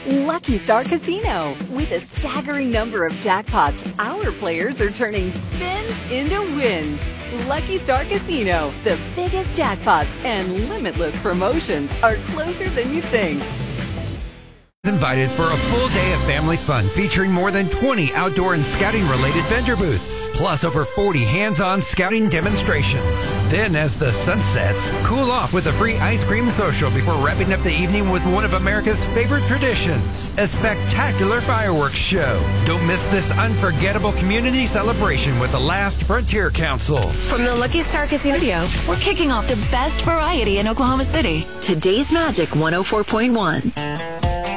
Lucky Star Casino. With a staggering number of jackpots, our players are turning spins into wins. Lucky Star Casino, the biggest jackpots and limitless promotions are closer than you think. Invited for a full day of family fun featuring more than 20 outdoor and scouting related vendor booths, plus over 40 hands-on scouting demonstrations. Then as the sun sets, cool off with a free ice cream social before wrapping up the evening with one of America's favorite traditions, a spectacular fireworks show. Don't miss this unforgettable community celebration with the Last Frontier Council. From the Lucky Star Casino Studio, we're kicking off the best variety in Oklahoma City. Today's Magic 104.1.